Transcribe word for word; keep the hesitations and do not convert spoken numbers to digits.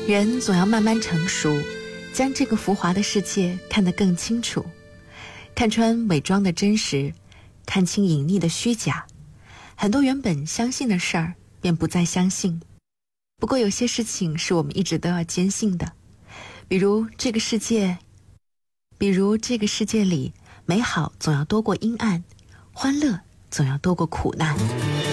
人总要慢慢成熟，将这个浮华的世界看得更清楚，看穿伪装的真实，看清隐匿的虚假。很多原本相信的事儿便不再相信。不过有些事情是我们一直都要坚信的，比如这个世界比如这个世界里，美好总要多过阴暗，欢乐总要多过苦难。